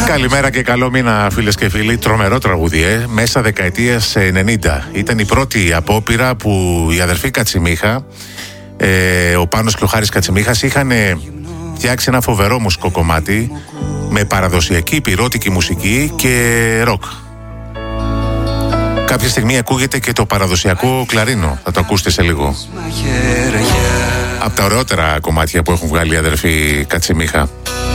Καλημέρα και καλό μήνα, φίλες και φίλοι. Τρομερό τραγούδι, μέσα δεκαετίας 90. Ήταν η πρώτη απόπειρα που οι αδερφοί Κατσιμίχα, ο Πάνος και ο Χάρης Κατσιμίχας, είχαν φτιάξει ένα φοβερό μουσικό κομμάτι με παραδοσιακή πυρώτικη μουσική και ροκ. Κάποια στιγμή ακούγεται και το παραδοσιακό κλαρίνο. Θα το ακούσετε σε λίγο. Από τα ωραιότερα κομμάτια που έχουν βγάλει οι αδερφοί Κατσιμίχα.